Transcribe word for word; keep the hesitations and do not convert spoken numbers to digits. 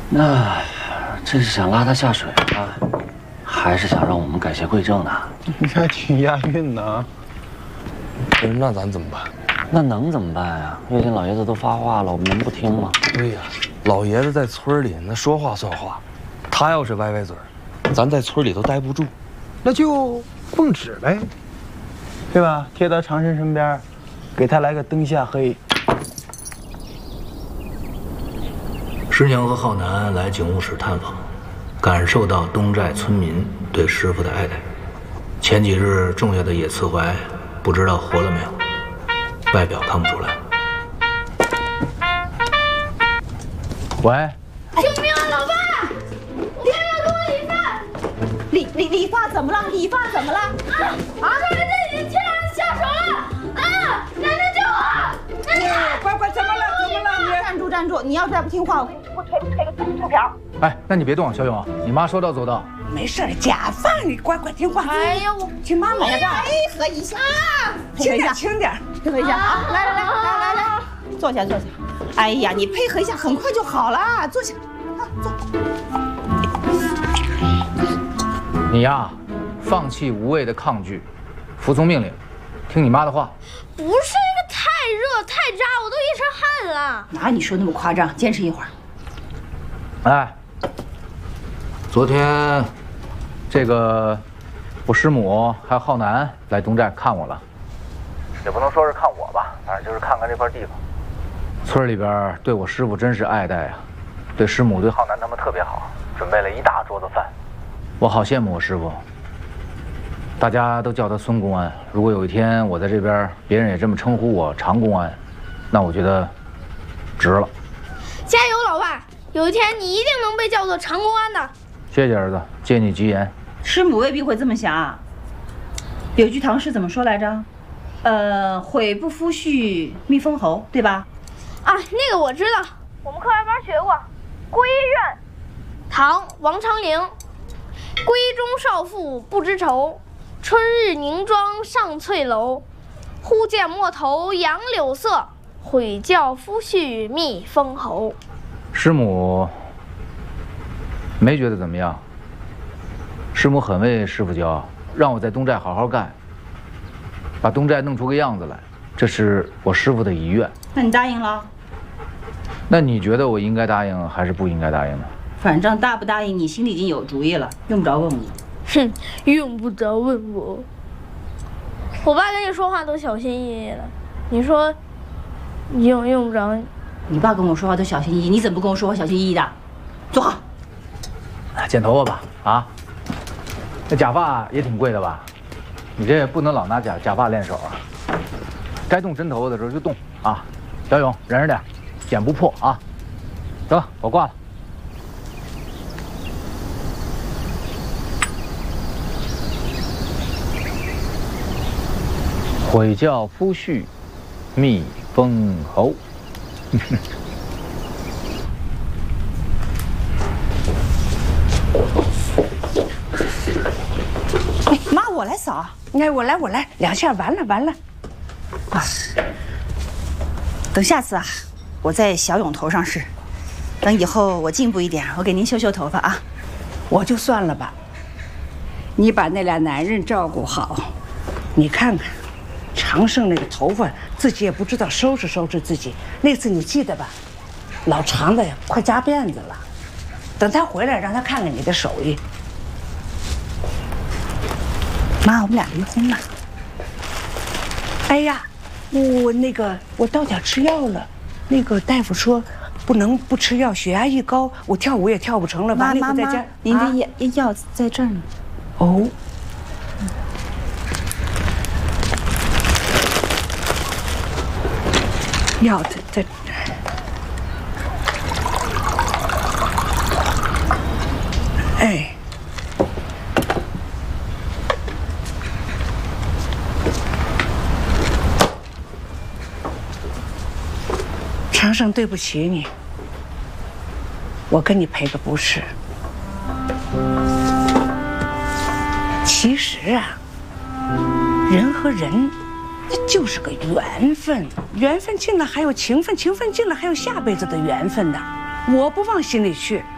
那这是想拉他下水啊，还是想让我们改邪归正呢？ 你还挺押韵呢。 那咱怎么办？ 那能怎么办呀？月经老爷子都发话了，我们能不听吗？ 对呀，老爷子在村里那说话算话，他要是歪歪嘴儿，咱在村里都待不住。 那就奉旨呗，对吧？贴到长生身边，给他来个灯下黑。 师娘和浩南来警务室探访，感受到东寨村民对师傅的爱戴。前几日种下的野刺槐，不知道活了没有，外表看不出来。 喂， 救命啊，老爸！我妈要给我理发。 理理理发怎么了？理发怎么了？ 啊啊！他们这已经牵人下手了！啊！奶奶救我！奶奶！ 乖乖，怎么了？怎么了？你站住站住！你要再不听话，我给你我推推个秃瓢。 哎，那你别动，小勇，你妈说到做到。 没事，假发，你乖乖听话。 哎呀，我听妈妈的，配合一下，轻点，轻点，配合一下啊！来来来来来来，坐下坐下。哎呀，你配合一下，很快就好了，坐下，啊坐。 你呀，放弃无谓的抗拒，服从命令，听你妈的话。 不是那个太热太扎，我都一身汗了。 哪你说那么夸张？坚持一会儿。 哎，昨天这个我师母还有浩南来东寨看我了，也不能说是看我吧，反正就是看看这块地方。村里边对我师傅真是爱戴呀，对师母对浩南他们特别好，准备了一大桌子饭。我好羡慕我师傅，大家都叫他孙公安。如果有一天我在这边，别人也这么称呼我常公安，那我觉得值了。 加油，老爸！有一天你一定能被叫做常公安的。 谢谢儿子，借你吉言。 师母未必会这么想啊。有句唐诗怎么说来着？呃，悔不夫婿觅封侯，对吧？ 啊，那个我知道，我们课外班学过。闺怨，唐·王昌龄。闺中少妇不知愁，春日凝妆上翠楼。忽见陌头杨柳色，悔教夫婿觅封侯。 师母没觉得怎么样，师母很为师傅骄傲，让我在东寨好好干，把东寨弄出个样子来，这是我师傅的遗愿。 那你答应了？ 那你觉得我应该答应还是不应该答应呢？ 反正答不答应，你心里已经有主意了，用不着问我。 哼，用不着问我。我爸跟你说话都小心翼翼的，你说用用不着。 你爸跟我说话都小心翼翼，你怎么不跟我说话小心翼翼的？坐好。 剪头发吧，啊，那假发也挺贵的吧？你这不能老拿假假发练手啊。该动针头发的时候就动啊。小勇，忍着点，剪不破啊。得了，我挂了。悔教夫婿觅封侯。 妈，我来扫。哎，我来，我来，两下完了，完了。啊，等下次啊，我在小勇头上试。等以后我进步一点，我给您修修头发啊。 我就算了吧。你把那俩男人照顾好，你看看。长胜那个头发，自己也不知道收拾收拾自己。那次你记得吧？老长的呀，快扎辫子了。等他回来，让他看看你的手艺。 妈，我们俩离婚了。 哎呀，我那个我到点吃药了，那个大夫说不能不吃药，血压一高，我跳舞也跳不成了。 妈妈妈，您的药药在这儿呢。 哦。药在在，哎，长生，对不起你，我跟你赔个不是。其实啊，人和人。那就是个缘分，缘分尽了还有情分，情分尽了还有下辈子的缘分呢。我不往心里去，